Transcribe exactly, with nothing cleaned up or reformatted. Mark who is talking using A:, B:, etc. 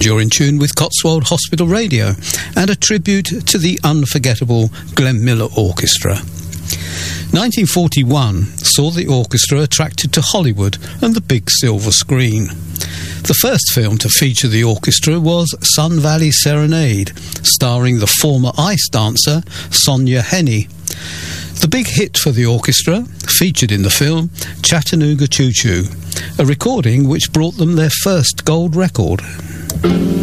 A: You're in tune with Cotswold Hospital Radio and a tribute to the unforgettable Glenn Miller Orchestra. nineteen forty-one saw the orchestra attracted to Hollywood and the big silver screen. The first film to feature the orchestra was Sun Valley Serenade, starring the former ice dancer Sonia Henney. The big hit for the orchestra featured in the film Chattanooga Choo Choo, a recording which brought them their first gold record.